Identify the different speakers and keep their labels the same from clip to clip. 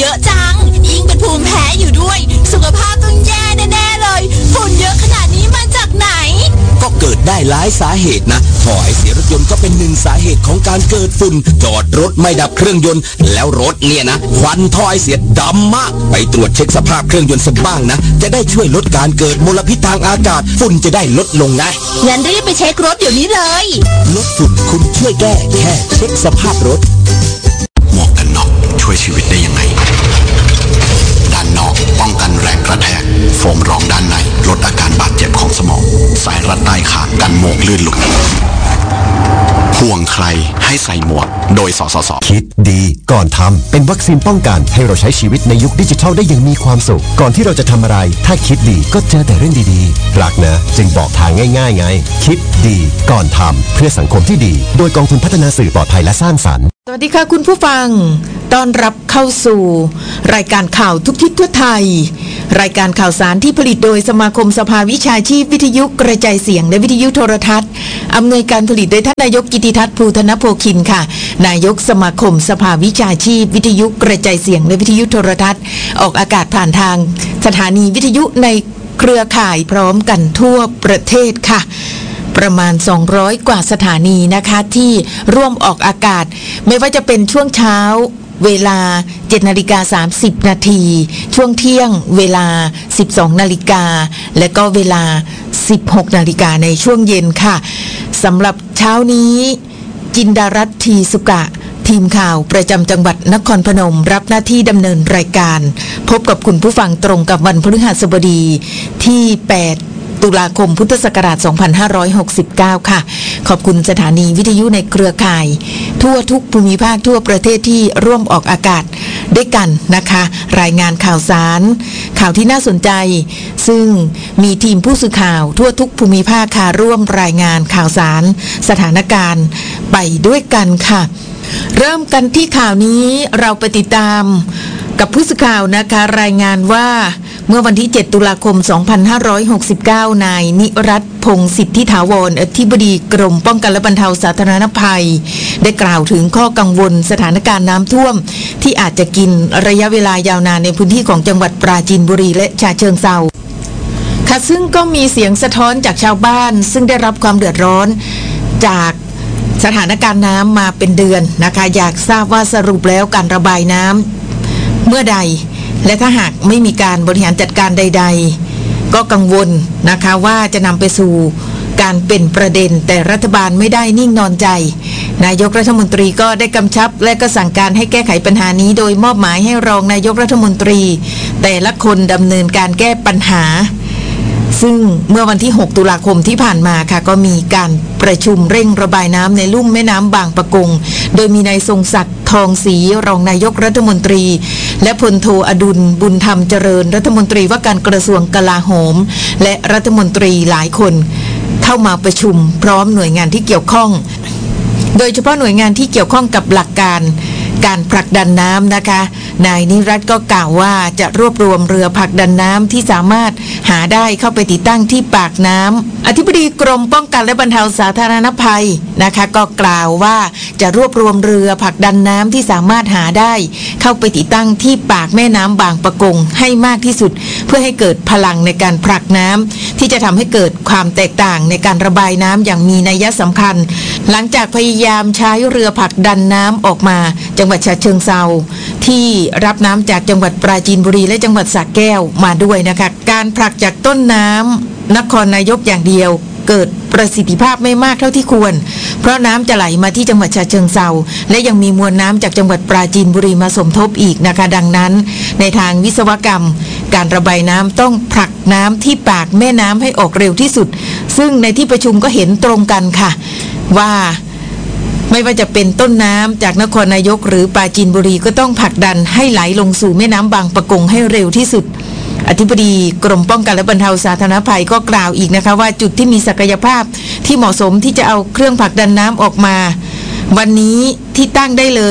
Speaker 1: เยอะจังยิ่งเป็นภูมิแพ้อยู่ด้วยสุขภาพต้องแย่แน่ๆเลยฝุ่นเยอะขนาดนี้มาจากไหน
Speaker 2: ก็เกิดได้หลายสาเหตุนะท่อไอเสียรถยนต์ก็เป็นหนึ่งสาเหตุของการเกิดฝุ่นจอดรถไม่ดับเครื่องยนต์แล้วรถเนี่ยนะควันท่อไอเสียดำมากไปตรวจเช็คสภาพเครื่องยนต์สักบ้างนะจะได้ช่วยลดการเกิดมลพิษทางอากาศฝุ่นจะได้ลดลงนะ
Speaker 1: งั้นรีบไปเช็ครถเดี๋ยวนี้เลย
Speaker 2: ลดฝุ่นคุณช่วยแก้แค่เช็คสภาพรถ
Speaker 3: หมวกกันน็อกช่วยชีวิตได้ยังไงด้านนอกป้องกันแรงกระแทกโฟมรองด้านในลดอาการบาดเจ็บของสมองสายรัดใต้คางกันหมวกลื่นหลุดห่วงใครให้ใส่หมวกโดยสสส.
Speaker 4: คิดดีก่อนทำเป็นวัคซีนป้องกันให้เราใช้ชีวิตในยุคดิจิทัลได้อย่างมีความสุขก่อนที่เราจะทำอะไรถ้าคิดดีก็เจอแต่เรื่องดีๆรักนะจึงบอกทางง่ายๆไงคิดดีก่อนทำเพื่อสังคมที่ดีโดยกองทุนพัฒนาสื่อปลอดภัยและสร้างสรรค์
Speaker 5: สวัสดีค่ะคุณผู้ฟังต้อนรับเข้าสู่รายการข่าวทุกทิศทั่วไทยรายการข่าวสารที่ผลิตโดยสมาคมสภาวิชาชีพวิทยุกระจายเสียงและวิทยุโทรทัศน์อำนวยการผลิตโดยท่านนายกกิติทัศน์ภูธนโภคินค่ะนายกสมาคมสภาวิชาชีพวิทยุกระจายเสียงและวิทยุโทรทัศน์ออกอากาศผ่านทางสถานีวิทยุในเครือข่ายพร้อมกันทั่วประเทศค่ะประมาณ200กว่าสถานีนะคะที่ร่วมออกอากาศไม่ว่าจะเป็นช่วงเช้าเวลา 7:30 นาทีช่วงเที่ยงเวลา 12 นาฬิกาและก็เวลา 16 นาฬิกาในช่วงเย็นค่ะสำหรับเช้านี้จินดารัตน์ ทีสุกะทีมข่าวประจำจังหวัดนครพนมรับหน้าที่ดำเนินรายการพบกับคุณผู้ฟังตรงกับวันพฤหัสบดีที่8ตุลาคมพุทธศักราช 2569 ค่ะขอบคุณสถานีวิทยุในเครือข่ายทั่วทุกภูมิภาคทั่วประเทศที่ร่วมออกอากาศด้วยกันนะคะรายงานข่าวสารข่าวที่น่าสนใจซึ่งมีทีมผู้สื่อข่าวทั่วทุกภูมิภาคค่ะร่วมรายงานข่าวสารสถานการณ์ไปด้วยกันค่ะเริ่มกันที่ข่าวนี้เราไปติดตามกับผู้สื่อข่าวนะคะรายงานว่าเมื่อวันที่7ตุลาคม2569นายนิรัตน์พงษ์สิทธิถาวรอธิบดีกรมป้องกันและบรรเทาสาธารณภัยได้กล่าวถึงข้อกังวลสถานการณ์น้ำท่วมที่อาจจะกินระยะเวลายาวนานในพื้นที่ของจังหวัดปราจีนบุรีและฉะเชิงเทราค่ะซึ่งก็มีเสียงสะท้อนจากชาวบ้านซึ่งได้รับความเดือดร้อนจากสถานการณ์น้ำมาเป็นเดือนนะคะอยากทราบว่าสรุปแล้วการระบายน้ำเมื่อใดและถ้าหากไม่มีการบริหารจัดการใดๆก็กังวลนะคะว่าจะนำไปสู่การเป็นประเด็นแต่รัฐบาลไม่ได้นิ่งนอนใจนายกรัฐมนตรีก็ได้กำชับและก็สั่งการให้แก้ไขปัญหานี้โดยมอบหมายให้รองนายกรัฐมนตรีแต่ละคนดำเนินการแก้ปัญหาซึ่งเมื่อวันที่6ตุลาคมที่ผ่านมาค่ะก็มีการประชุมเร่งระบายน้ำในลุ่มแม่น้ำบางปะกงโดยมีนายทรงศักดิ์ทองศรีรองนายกรัฐมนตรีและพลโทอดุลบุญธรรมเจริญรัฐมนตรีว่าการกระทรวงกลาโหมและรัฐมนตรีหลายคนเข้ามาประชุมพร้อมหน่วยงานที่เกี่ยวข้องโดยเฉพาะหน่วยงานที่เกี่ยวข้องกับหลักการผลักดันน้ำนะคะนายนิรัตน์ก็กล่าวว่าจะรวบรวมเรือผลักดันน้ำที่สามารถหาได้เข้าไปติดตั้งที่ปากน้ำอธิบดีกรมป้องกันและบรรเทาสาธารณภัยนะคะก็กล่าวว่าจะรวบรวมเรือผลักดันน้ำที่สามารถหาได้เข้าไปติดตั้งที่ปากแม่น้ำบางปะกงให้มากที่สุดเพื่อให้เกิดพลังในการผลักน้ำที่จะทำให้เกิดความแตกต่างในการระบายน้ำอย่างมีนัยสำคัญหลังจากพยายามใช้เรือผลักดันน้ำออกมาจังหวัดฉะเชิงเทราที่รับน้ำจากจังหวัดปราจีนบุรีและจังหวัดสระแก้วมาด้วยนะคะการผลักจากต้นน้ำนครนายกอย่างเดียวเกิดประสิทธิภาพไม่มากเท่าที่ควรเพราะน้ำจะไหลมาที่จังหวัดฉะเชิงเทราและยังมีมวลน้ำจากจังหวัดปราจีนบุรีมาสมทบอีกนะคะดังนั้นในทางวิศวกรรมการระบายน้ำต้องผลักน้ำที่ปากแม่น้ำให้ออกเร็วที่สุดซึ่งในที่ประชุมก็เห็นตรงกันค่ะว่าไม่ว่าจะเป็นต้นน้ำจากนครนายกหรือปราจีนบุรีก็ต้องผลักดันให้ไหลลงสู่แม่น้ำบางปะกงให้เร็วที่สุดอธิบดีกรมป้องกันและบรรเทาสาธารณภัยก็กล่าวอีกนะคะว่าจุดที่มีศักยภาพที่เหมาะสมที่จะเอาเครื่องผลักดันน้ำออกมาวันนี้ที่ตั้งได้เลย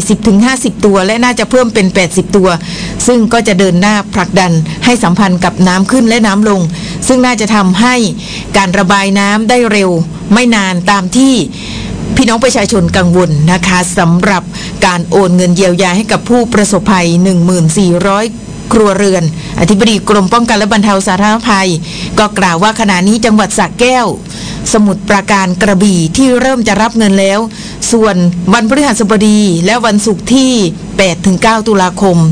Speaker 5: 40-50 ตัวและน่าจะเพิ่มเป็น80ตัวซึ่งก็จะเดินหน้าผลักดันให้สัมพันธ์กับน้ำขึ้นและน้ำลงซึ่งน่าจะทำให้การระบายน้ำได้เร็วไม่นานตามที่พี่น้องประชาชนกังวลนะคะสำหรับการโอนเงินเยียวยาให้กับผู้ประสบภัย 1400 ครัวเรือนอธิบดีกรมป้องกันและบรรเทาสาธารณภัยก็กล่าวว่าขณะนี้จังหวัดสระแก้วสมุทรปราการกระบี่ที่เริ่มจะรับเงินแล้วส่วนวันพฤหัสบดีและวันศุกร์ที่ 8-9 ตุลาคม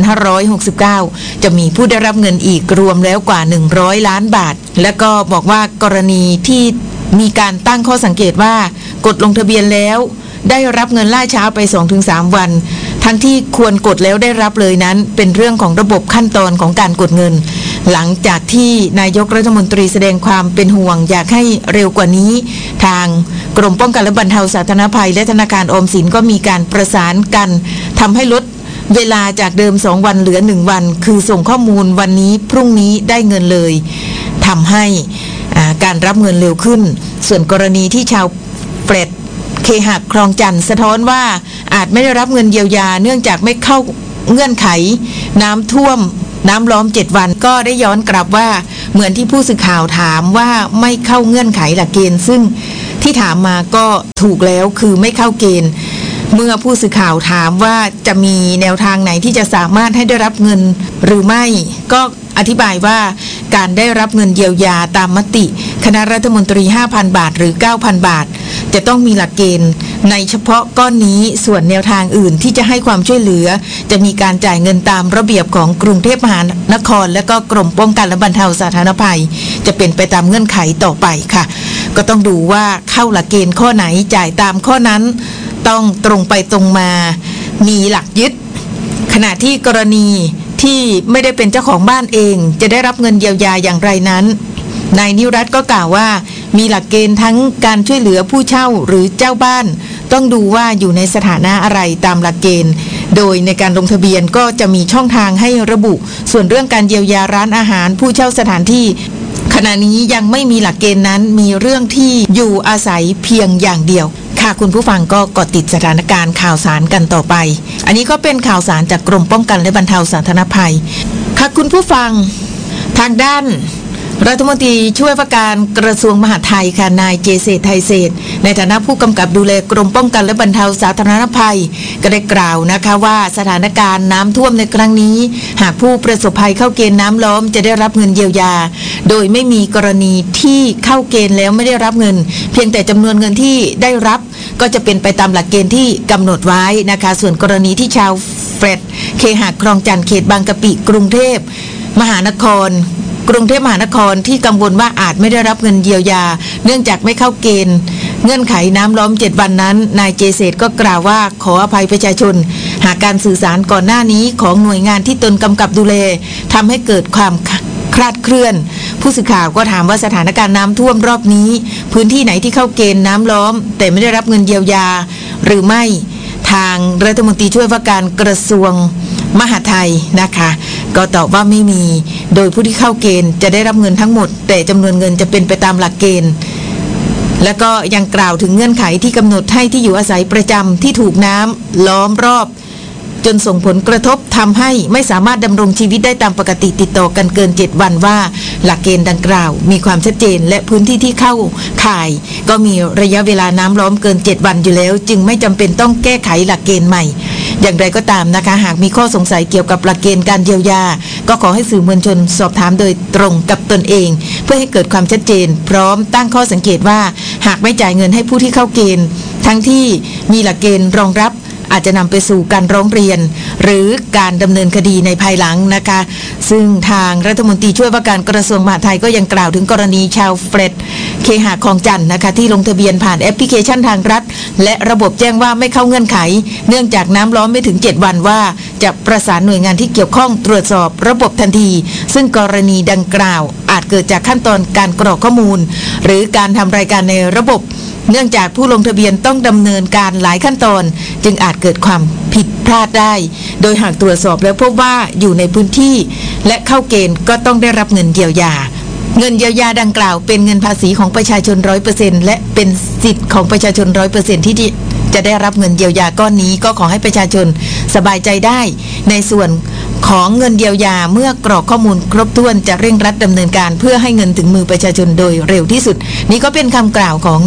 Speaker 5: 2569 จะมีผู้ได้รับเงินอีกรวมแล้วกว่า100 ล้านบาทและก็บอกว่ากรณีที่มีการตั้งข้อสังเกตว่ากดลงทะเบียนแล้วได้รับเงินล่าช้าไป 2-3 วันทั้งที่ควรกดแล้วได้รับเลยนั้นเป็นเรื่องของระบบขั้นตอนของการกดเงินหลังจากที่นายกรัฐมนตรีแสดงความเป็นห่วงอยากให้เร็วกว่านี้ทางกรมป้องกันและบรรเทาสาธารณภัยและธนาคารออมสินก็มีการประสานกันทำให้ลดเวลาจากเดิม2วันเหลือ1วันคือส่งข้อมูลวันนี้พรุ่งนี้ได้เงินเลยทำให้การรับเงินเร็วขึ้นส่วนกรณีที่ชาวเฟรดเคหะคลองจันทร์สะท้อนว่าอาจไม่ได้รับเงินเยียวยาเนื่องจากไม่เข้าเงื่อนไขน้ำท่วมน้ำล้อม7วันก็ได้ย้อนกลับว่าเหมือนที่ผู้สื่อข่าวถามว่าไม่เข้าเงื่อนไขหลักเกณฑ์ซึ่งที่ถามมาก็ถูกแล้วคือไม่เข้าเกณฑ์เมื่อผู้สื่อข่าวถามว่าจะมีแนวทางไหนที่จะสามารถให้ได้รับเงินหรือไม่ก็อธิบายว่าการได้รับเงินเยียวยาตามมติคณะรัฐมนตรี 5,000 บาทหรือ 9,000 บาทจะต้องมีหลักเกณฑ์ในเฉพาะก้อนนี้ส่วนแนวทางอื่นที่จะให้ความช่วยเหลือจะมีการจ่ายเงินตามระเบียบของกรุงเทพมหานครและก็กรมป้องกันและบรรเทาสาธารณภัยจะเป็นไปตามเงื่อนไขต่อไปค่ะก็ต้องดูว่าเข้าหลักเกณฑ์ข้อไหนจ่ายตามข้อนั้นต้องตรงไปตรงมามีหลักยึดขณะที่กรณีที่ไม่ได้เป็นเจ้าของบ้านเองจะได้รับเงินเยียวยาอย่างไรนั้นนายนิรัตน์ก็กล่าวว่ามีหลักเกณฑ์ทั้งการช่วยเหลือผู้เช่าหรือเจ้าบ้านต้องดูว่าอยู่ในสถานะอะไรตามหลักเกณฑ์โดยในการลงทะเบียนก็จะมีช่องทางให้ระบุส่วนเรื่องการเยียวยาร้านอาหารผู้เช่าสถานที่ขณะนี้ยังไม่มีหลักเกณฑ์นั้นมีเรื่องที่อยู่อาศัยเพียงอย่างเดียวค่ะคุณผู้ฟังก็กดติดสถานการณ์ข่าวสารกันต่อไปอันนี้ก็เป็นข่าวสารจากกรมป้องกันและบรรเทาสาธารณภัยค่ะคุณผู้ฟังทางด้านรัฐมนตรีช่วยว่าการกระทรวงมหาดไทยค่ะนายเจเษตรไทยเศรษฐ์ในฐานะผู้กำกับดูแลกรมป้องกันและบรรเทาสาธารณภัยก็ได้กล่าวนะคะว่าสถานการณ์น้ำท่วมในครั้งนี้หากผู้ประสบภัยเข้าเกณฑ์น้ำล้อมจะได้รับเงินเยียวยาโดยไม่มีกรณีที่เข้าเกณฑ์แล้วไม่ได้รับเงินเพียงแต่จำนวนเงินที่ได้รับก็จะเป็นไปตามหลักเกณฑ์ที่กำหนดไว้นะคะส่วนกรณีที่ชาวเฟรดเคหะคลองจันทร์เขตบางกะปิกรุงเทพมหานครที่กังวลว่าอาจไม่ได้รับเงินเยียวยาเนื่องจากไม่เข้าเกณฑ์เงื่อนไขน้ำล้อม7วันนั้นนายเจเษตรก็กล่าวว่าขออภัยประชาชนหากการสื่อสารก่อนหน้านี้ของหน่วยงานที่ตนกำกับดูแลทำให้เกิดความคลาดเคลื่อนผู้สื่อข่าวก็ถามว่าสถานการณ์น้ำท่วมรอบนี้พื้นที่ไหนที่เข้าเกณฑ์น้ำล้อมแต่ไม่ได้รับเงินเยียวยาหรือไม่ทางรัฐมนตรีช่วยว่าการกระทรวงมหาดไทยนะคะก็ตอบว่าไม่มีโดยผู้ที่เข้าเกณฑ์จะได้รับเงินทั้งหมดแต่จำนวนเงินจะเป็นไปตามหลักเกณฑ์และก็ยังกล่าวถึงเงื่อนไขที่กำหนดให้ที่อยู่อาศัยประจำที่ถูกน้ำล้อมรอบจนส่งผลกระทบทำให้ไม่สามารถดำรงชีวิตได้ตามปกติติดต่อกันเกิน7วันว่าหลักเกณฑ์ดังกล่าวมีความชัดเจนและพื้นที่ที่เข้าข่ายก็มีระยะเวลาน้ำล้อมเกิน7วันอยู่แล้วจึงไม่จำเป็นต้องแก้ไขหลักเกณฑ์ใหม่อย่างไรก็ตามนะคะหากมีข้อสงสัยเกี่ยวกับหลักเกณฑ์การเยียวยาก็ขอให้สื่อมวลชนสอบถามโดยตรงกับตนเองเพื่อให้เกิดความชัดเจนพร้อมตั้งข้อสังเกตว่าหากไม่จ่ายเงินให้ผู้ที่เข้าเกณฑ์ทั้งที่มีหลักเกณฑ์รองรับอาจจะนำไปสู่การร้องเรียนหรือการดำเนินคดีในภายหลังนะคะซึ่งทางรัฐมนตรีช่วยว่าการกระทรวงมหาดไทยก็ยังกล่าวถึงกรณีชาวเฟรดเคหะคลองจันทร์นะคะที่ลงทะเบียนผ่านแอปพลิเคชันทางรัฐและระบบแจ้งว่าไม่เข้าเงื่อนไขเนื่องจากน้ำล้อมไม่ถึง7วันว่าจะประสานหน่วยงานที่เกี่ยวข้องตรวจสอบระบบทันทีซึ่งกรณีดังกล่าวอาจเกิดจากขั้นตอนการกรอกข้อมูลหรือการทำรายการในระบบเนื่องจากผู้ลงทะเบียนต้องดำเนินการหลายขั้นตอนจึงอาจเกิดความผิดพลาดได้โดยหากตรวจสอบแล้วพบว่าอยู่ในพื้นที่และเข้าเกณฑ์ก็ต้องได้รับเงินเยียวยาเงินเยียวยาดังกล่าวเป็นเงินภาษีของประชาชน 100% และเป็นสิทธิ์ของประชาชน 100% ที่จะได้รับเงินเยียวยาก้อนนี้ก็ขอให้ประชาชนสบายใจได้ในส่วนของเงินเยียวยาเมื่อกรอกข้อมูลครบถ้วนจะเร่งรัดดำเนินการเพื่อให้เงินถึงมือประชาชนโดยเร็วที่สุดนี่ก็เป็นคำกล่าวของนาย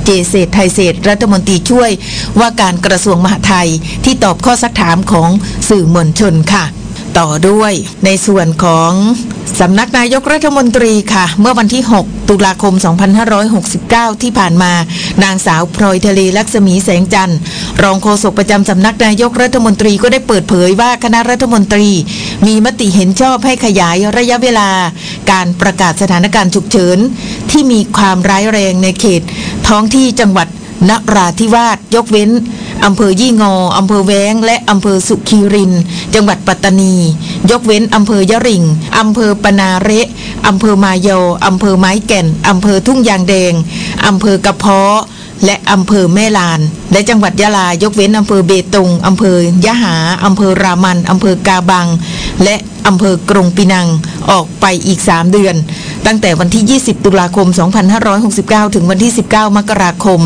Speaker 5: เจเศรษฐ์ไทยเศรษฐ์รัฐมนตรีช่วยว่าการกระทรวงมหาดไทยที่ตอบข้อซักถามของสื่อมวลชนค่ะต่อด้วยในส่วนของสำนักนายกรัฐมนตรีค่ะเมื่อวันที่6ตุลาคม2569ที่ผ่านมานางสาวพลอยทะเลลักษมีแสงจันทร์รองโฆษกประจำสำนักนายกรัฐมนตรีก็ได้เปิดเผยว่าคณะรัฐมนตรีมีมติเห็นชอบให้ขยายระยะเวลาการประกาศสถานการณ์ฉุกเฉินที่มีความร้ายแรงในเขตท้องที่จังหวัดนราธิวาสยกเว้นอำเภอยี่งออำเภอแว้งและอำเภอสุขีรินจังหวัดปัตตานียกเว้นอำเภอยะริงอำเภอปนาเระอำเภอมายออำเภอไม้แก่นอำเภอทุ่งยางแดงอำเภอกระเพาะและอำเภอแม่ลานและจังหวัดยะลายกเว้นอำเภอเบตงอำเภอยะหาอำเภอรามันอำเภอกาบังและอำเภอกรงปีนังออกไปอีก3เดือนตั้งแต่วันที่20ตุลาคม2569ถึงวันที่19มกราคม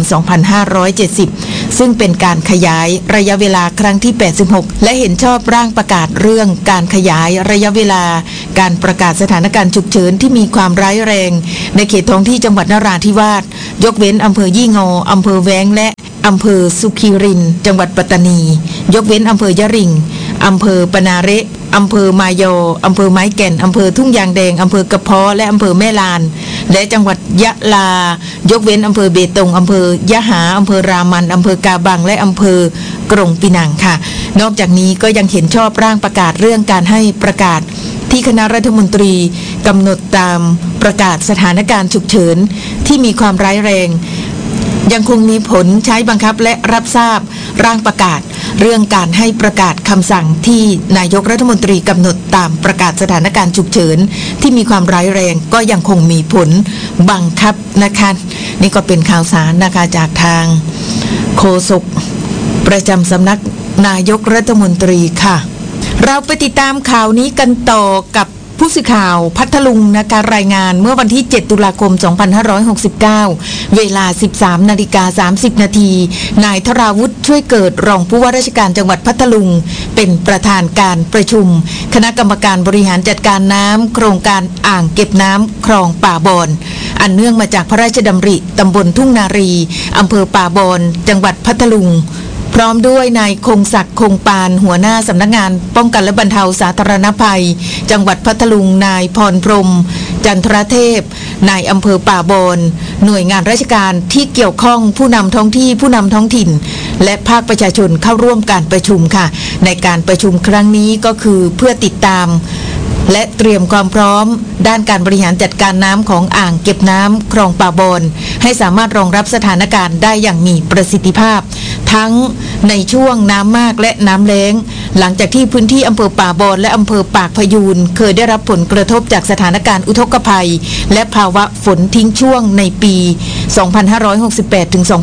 Speaker 5: 2570ซึ่งเป็นการขยายระยะเวลาครั้งที่86และเห็นชอบร่างประกาศเรื่องการขยายระยะเวลาการประกาศสถานการณ์ฉุกเฉินที่มีความร้ายแรงในเขตท้องที่จังหวัดนราธิวาสยกเว้นอำเภอยี่งออำเภอแว้งและอำเภอสุขีรินจังหวัดปัตตานียกเว้นอำเภอยะริงอำเภอปนาเระอำเภอมายออำเภอไม้แก่นอำเภอทุ่งยางแดงอำเภอกระเพาะและอำเภอแม่ลานและจังหวัดยะลายกเว้นอำเภอเบตงอำเภอยะหาอำเภอรามันอำเภอกาบังและอำเภอกรงปีนังค่ะนอกจากนี้ก็ยังเห็นชอบร่างประกาศเรื่องการให้ประกาศที่คณะรัฐมนตรีกำหนดตามประกาศสถานการณ์ฉุกเฉินที่มีความร้ายแรงยังคงมีผลใช้บังคับและรับทราบร่างประกาศเรื่องการให้ประกาศคำสั่งที่นายกรัฐมนตรีกำหนดตามประกาศสถานการณ์ฉุกเฉินที่มีความร้ายแรงก็ยังคงมีผลบังคับนะคะนี่ก็เป็นข่าวสารนะคะจากทางโฆษกประจำสำนักนายกรัฐมนตรีค่ะเราไปติดตามข่าวนี้กันต่อกับผู้สื่อข่าวพัทลุงนะคะรายงานเมื่อวันที่7ตุลาคม2569เวลา 13:30 นาทีนายธราวุฒิช่วยเกิดรองผู้ว่าราชการจังหวัดพัทลุงเป็นประธานการประชุมคณะกรรมการบริหารจัดการน้ำโครงการอ่างเก็บน้ำคลองป่าบอนอันเนื่องมาจากพระราชดำริตำบลทุ่งนารีอำเภอป่าบอนจังหวัดพัทลุงพร้อมด้วยนายคงศักดิ์คงปานหัวหน้าสำนักงานป้องกันและบรรเทาสาธารณภัยจังหวัดพัทลุงนายพรพรหมจันทรเทพนายอำเภอป่าบอนหน่วยงานราชการที่เกี่ยวข้องผู้นำท้องที่ผู้นำท้องถิ่นและภาคประชาชนเข้าร่วมการประชุมค่ะในการประชุมครั้งนี้ก็คือเพื่อติดตามและเตรียมความพร้อมด้านการบริหารจัดการน้ำของอ่างเก็บน้ำคลองป่าบอนให้สามารถรองรับสถานการณ์ได้อย่างมีประสิทธิภาพทั้งในช่วงน้ำมากและน้ำแล้งหลังจากที่พื้นที่อำเภอป่าบอนและอำเภอปากพยูนเคยได้รับผลกระทบจากสถานการณ์อุทกภัยและภาวะฝนทิ้งช่วงในปี 2568 ถึง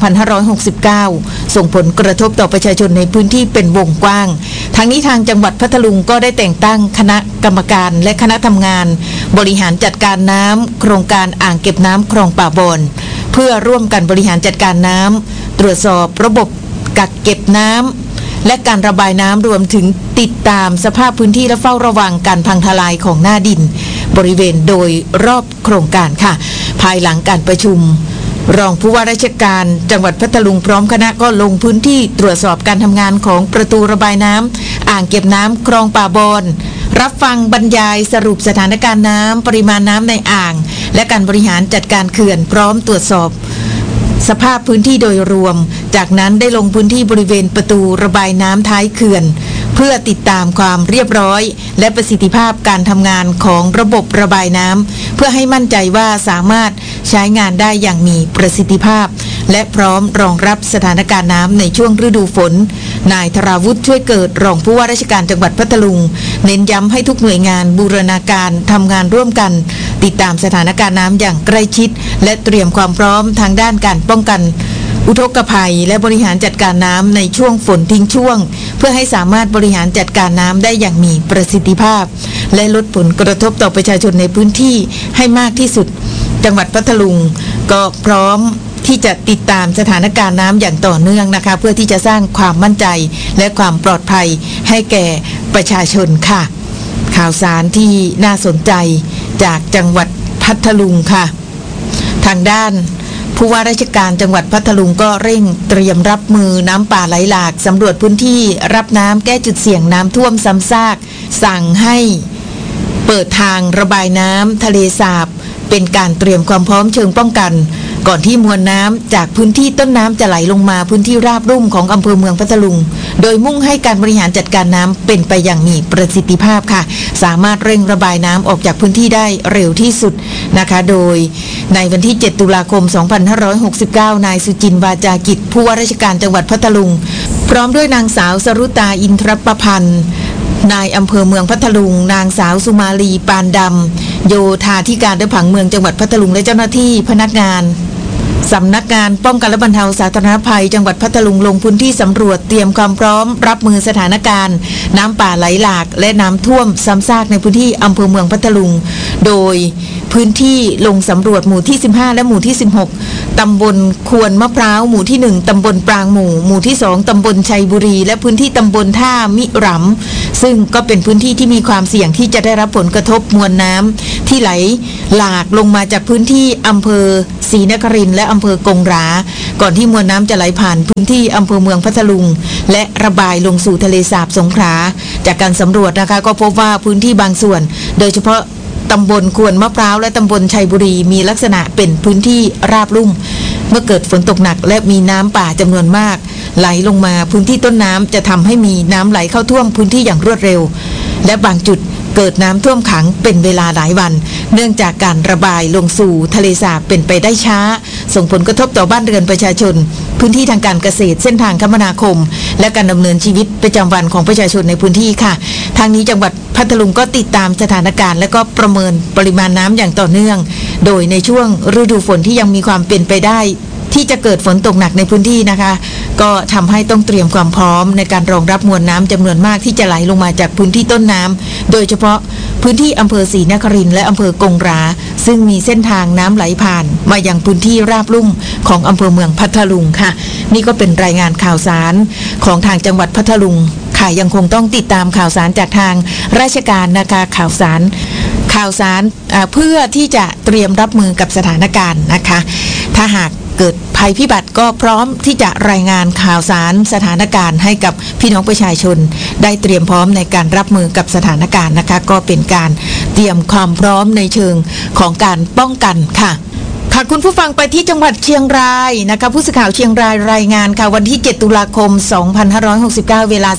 Speaker 5: 2569 ส่งผลกระทบต่อประชาชนในพื้นที่เป็นวงกว้างทั้งนี้ทางจังหวัดพัทลุงก็ได้แต่งตั้งคณะกรรมการและคณะทำงานบริหารจัดการน้ำโครงการอ่างเก็บน้ำคลองป่าบอนเพื่อร่วมกันบริหารจัดการน้ำตรวจสอบระบบกักเก็บน้ำและการระบายน้ำรวมถึงติดตามสภาพพื้นที่และเฝ้าระวังการพังทลายของหน้าดินบริเวณโดยรอบโครงการค่ะภายหลังการประชุมรองผู้ว่าราชการจังหวัดพัทลุงพร้อมคณะก็ลงพื้นที่ตรวจสอบการทำงานของประตูระบายน้ำอ่างเก็บน้ำคลองป่าบอนรับฟังบรรยายสรุปสถานการณ์น้ำปริมาณน้ำในอ่างและการบริหารจัดการเขื่อนพร้อมตรวจสอบสภาพพื้นที่โดยรวมจากนั้นได้ลงพื้นที่บริเวณประตูระบายน้ำท้ายเขื่อนเพื่อติดตามความเรียบร้อยและประสิทธิภาพการทำงานของระบบระบายน้ำเพื่อให้มั่นใจว่าสามารถใช้งานได้อย่างมีประสิทธิภาพและพร้อมรองรับสถานการณ์น้ำในช่วงฤดูฝนนายธราวุฒิช่วยเกิดรองผู้ว่าราชการจังหวัดพัทลุงเน้นย้ำให้ทุกหน่วยงานบูรณาการทำงานร่วมกันติดตามสถานการณ์น้ำอย่างใกล้ชิดและเตรียมความพร้อมทางด้านการป้องกันอุทกภัยและบริหารจัดการน้ำในช่วงฝนทิ้งช่วงเพื่อให้สามารถบริหารจัดการน้ำได้อย่างมีประสิทธิภาพและลดผลกระทบต่อประชาชนในพื้นที่ให้มากที่สุดจังหวัดพัทลุงก็พร้อมที่จะติดตามสถานการณ์น้ำอย่างต่อเนื่องนะคะเพื่อที่จะสร้างความมั่นใจและความปลอดภัยให้แก่ประชาชนค่ะข่าวสารที่น่าสนใจจากจังหวัดพัทลุงค่ะทางด้านผู้ว่าราชการจังหวัดพัทลุงก็เร่งเตรียมรับมือน้ำป่าไหลหลากสำรวจพื้นที่รับน้ำแก้จุดเสี่ยงน้ำท่วมซ้ำซากสั่งให้เปิดทางระบายน้ำทะเลสาบเป็นการเตรียมความพร้อมเชิงป้องกันก่อนที่มวลน้ำจากพื้นที่ต้นน้ำจะไหลลงมาพื้นที่ราบรุ่มของอำเภอเมืองพัทลุงโดยมุ่งให้การบริหารจัดการน้ำเป็นไปอย่างมีประสิทธิภาพค่ะสามารถเร่งระบายน้ำออกจากพื้นที่ได้เร็วที่สุดนะคะโดยในวันที่7ตุลาคม2569นายสุจินต์วาจากิจผู้ว่าราชการจังหวัดพัทลุงพร้อมด้วยนางสาวสรุตาอินทรประพันธ์นายอำเภอเมืองพัทลุงนางสาวสุมาลีปานดำโยธาธิการผังเมืองจังหวัดพัทลุงและเจ้าหน้าที่พนักงานสำนักงานป้องกันและบรรเทาสาธารณภัยจังหวัดพัทลุงลงพื้นที่สำรวจเตรียมความพร้อมรับมือสถานการณ์น้ำป่าไหลหลากและน้ำท่วมซ้ำซากในพื้นที่อำเภอเมืองพัทลุงโดยพื้นที่ลงสำรวจหมู่ที่15และหมู่ที่16ตำบลควนมะพร้าวหมู่ที่1ตำบลปรางหมู่ที่2ตำบลชัยบุรีและพื้นที่ตำบลท่ามิหรำซึ่งก็เป็นพื้นที่ที่มีความเสี่ยงที่จะได้รับผลกระทบมวลน้ำที่ไหลหลากลงมาจากพื้นที่อำเภอศรีนครินทร์และอำเภอกงหราก่อนที่มวลน้ำจะไหลผ่านพื้นที่อำเภอเมืองพัทลุงและระบายลงสู่ทะเลสาบสงขลาจากการสำรวจนะคะก็พบว่าพื้นที่บางส่วนโดยเฉพาะตำบลควนมะพร้าวและตำบลชัยบุรีมีลักษณะเป็นพื้นที่ราบลุ่มเมื่อเกิดฝนตกหนักและมีน้ำป่าจำนวนมากไหลลงมาพื้นที่ต้นน้ำจะทำให้มีน้ำไหลเข้าท่วมพื้นที่อย่างรวดเร็วและบางจุดเกิดน้ำท่วมขังเป็นเวลาหลายวันเนื่องจากการระบายลงสู่ทะเลสาบเป็นไปได้ช้าส่งผลกระทบต่อบ้านเรือนประชาชนพื้นที่ทางการเกษตรเส้นทางคมนาคมและการดำเนินชีวิตประจำวันของประชาชนในพื้นที่ค่ะทางนี้จังหวัดพัทลุงก็ติดตามสถานการณ์และก็ประเมินปริมาณน้ำอย่างต่อเนื่องโดยในช่วงฤดูฝนที่ยังมีความเป็นไปได้ที่จะเกิดฝนตกหนักในพื้นที่นะคะก็ทำให้ต้องเตรียมความพร้อมในการรองรับมวลน้ำจำนวนมากที่จะไหลลงมาจากพื้นที่ต้นน้ำโดยเฉพาะพื้นที่อำเภอศรีนครินทร์และอำเภอกงหราซึ่งมีเส้นทางน้ำไหลผ่านมายังพื้นที่ราบลุ่มของอำเภอเมืองพัทลุงค่ะนี่ก็เป็นรายงานข่าวสารของทางจังหวัดพัทลุงค่ะยังคงต้องติดตามข่าวสารจากทางราชการนะคะข่าวสารเพื่อที่จะเตรียมรับมือกับสถานการณ์นะคะถ้าหากเกิดภัยพิบัติก็พร้อมที่จะรายงานข่าวสารสถานการณ์ให้กับพี่น้องประชาชนได้เตรียมพร้อมในการรับมือกับสถานการณ์นะคะก็เป็นการเตรียมความพร้อมในเชิงของการป้องกันค่ะคุณผู้ฟังไปที่จังหวัดเชียงรายนะคะผู้สื่อข่าวเชียงรายรายงานค่ะวันที่7ตุลาคม2569เวลา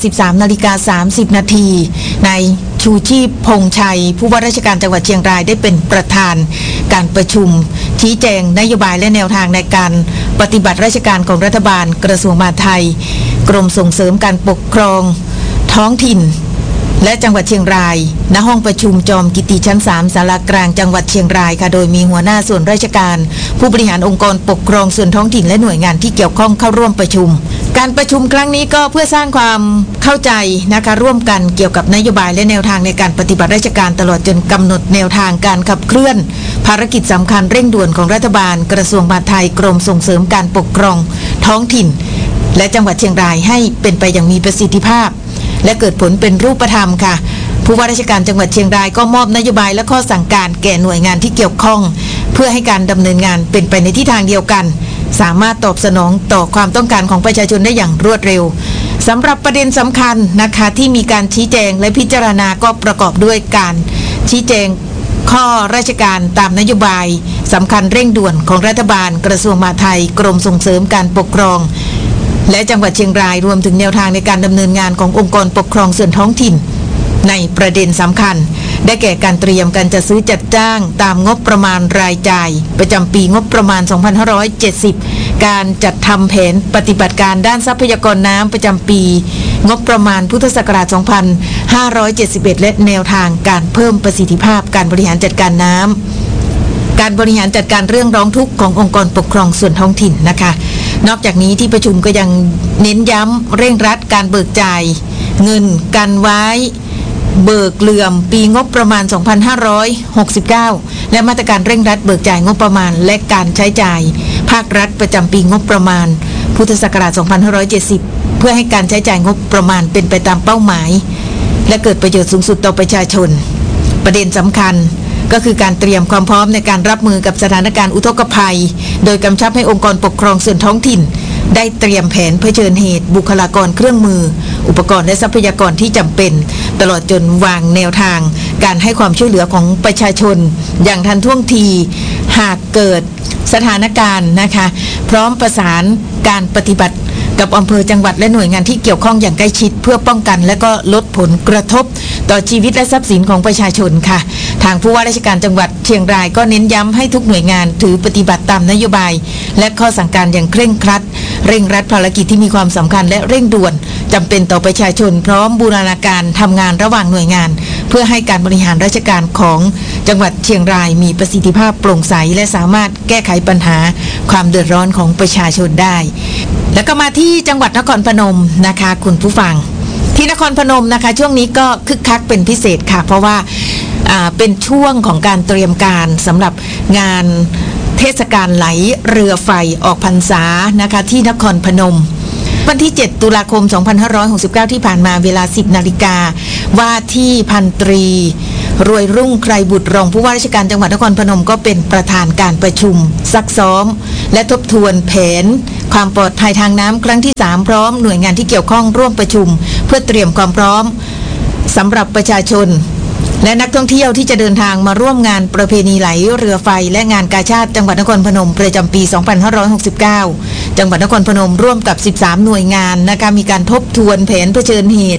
Speaker 5: 13:30 น.นายชูชีพพงษ์ชัยผู้ว่าราชการจังหวัดเชียงรายได้เป็นประธานการประชุมชี้แจงนโยบายและแนวทางในการปฏิบัติราชการของรัฐบาลกระทรวงมหาดไทยกรมส่งเสริมการปกครองท้องถิ่นและจังหวัดเชียงรายณห้องประชุมจอมกิติชั้น3ศาลากลางจังหวัดเชียงรายค่ะโดยมีหัวหน้าส่วนราชการผู้บริหารองค์กรปกครองส่วนท้องถิ่นและหน่วยงานที่เกี่ยวข้องเข้าร่วมประชุมการประชุมครั้งนี้ก็เพื่อสร้างความเข้าใจนะคะร่วมกันเกี่ยวกับนโยบายและแนวทางในการปฏิบัติราชการตลอดจนกำหนดแนวทางการขับเคลื่อนภารกิจสำคัญเร่งด่วนของรัฐบาลกระทรวงมหาดไทยกรมส่งเสริมการปกครองท้องถิ่นและจังหวัดเชียงรายให้เป็นไปอย่างมีประสิทธิภาพและเกิดผลเป็นรูปธรรมค่ะผู้ว่าราชการจังหวัดเชียงรายก็มอบนโยบายและข้อสั่งการแก่หน่วยงานที่เกี่ยวข้องเพื่อให้การดำเนินงานเป็นไปในทิศทางเดียวกันสามารถตอบสนองต่อความต้องการของประชาชนได้อย่างรวดเร็วสำหรับประเด็นสำคัญนะคะที่มีการชี้แจงและพิจารณาก็ประกอบด้วยการชี้แจงข้อราชการตามนโยบายสำคัญเร่งด่วนของรัฐบาลกระทรวงมหาดไทยกรมส่งเสริมการปกครองและจังหวัดเชียงรายรวมถึงแนวทางในการดำเนินงานขององค์กรปกครองส่วนท้องถิ่นในประเด็นสำคัญได้แก่การเตรียมการจัดซื้อจัดจ้างตามงบประมาณรายจ่ายประจำปีงบประมาณ 2570 การจัดทำแผนปฏิบัติการด้านทรัพยากรน้ำประจำปีงบประมาณพุทธศักราช 2571 และแนวทางการเพิ่มประสิทธิภาพการบริหารจัดการน้ำการบริหารจัดการเรื่องร้องทุกข์ขององค์กรปกครองส่วนท้องถิ่นนะคะนอกจากนี้ที่ประชุมก็ยังเน้นย้ำเร่งรัดการเบิกจ่ายเงินกันไว้เบิกเหลื่อมปีงบประมาณ 2569 และมาตรการเร่งรัดเบิกจ่ายงบประมาณและการใช้จ่ายภาครัฐประจำปีงบประมาณพุทธศักราช 2570 เพื่อให้การใช้จ่ายงบประมาณเป็นไปตามเป้าหมายและเกิดประโยชน์สูงสุดต่อประชาชนประเด็นสำคัญก็คือการเตรียมความพร้อมในการรับมือกับสถานการณ์อุทกภัยโดยกำชับให้องค์กรปกครองส่วนท้องถิ่นได้เตรียมแผนเผชิญเหตุบุคลากรเครื่องมืออุปกรณ์และทรัพยากรที่จำเป็นตลอดจนวางแนวทางการให้ความช่วยเหลือของประชาชนอย่างทันท่วงทีหากเกิดสถานการณ์นะคะพร้อมประสานการปฏิบัติกับอำเภอจังหวัดและหน่วยงานที่เกี่ยวข้องอย่างใกล้ชิดเพื่อป้องกันและก็ลดผลกระทบต่อชีวิตและทรัพย์สินของประชาชนค่ะทางผู้ว่าราชการจังหวัดเชียงรายก็เน้นย้ำให้ทุกหน่วยงานถือปฏิบัติตามนโยบายและข้อสั่งการอย่างเคร่งครัดเร่งรัดภารกิจที่มีความสำคัญและเร่งด่วนจำเป็นต่อประชาชนพร้อมบูรณาการทำงานระหว่างหน่วยงานเพื่อให้การบริหารราชการของจังหวัดเชียงรายมีประสิทธิภาพโปร่งใสและสามารถแก้ไขปัญหาความเดือดร้อนของประชาชนได้แล้วก็มาที่จังหวัดนครพนมนะคะคุณผู้ฟังที่นครพนมนะคะช่วงนี้ก็คึกคักเป็นพิเศษค่ะเพราะว่าเป็นช่วงของการเตรียมการสำหรับงานเทศกาลไหลเรือไฟออกพรรษานะคะที่นครพนมวันที่7ตุลาคม2569ที่ผ่านมาเวลา 10 นาฬิกาว่าที่พันตรีรวยรุ่งไกรบุตรรองผู้ว่าราชการจังหวัดนครพนมก็เป็นประธานการประชุมซักซ้อมและทบทวนแผนความปลอดภัยทางน้ำครั้งที่3พร้อมหน่วยงานที่เกี่ยวข้องร่วมประชุมเพื่อเตรียมความพร้อมสำหรับประชาชนและนักท่องเที่ยวที่จะเดินทางมาร่วมงานประเพณีไหลเรือไฟและงานกาชาดจังหวัดนครพนมประจำปี 2569 จังหวัดนครพนมร่วมกับ 13 หน่วยงานนะคะมีการทบทวนแผนเผชิญเหตุ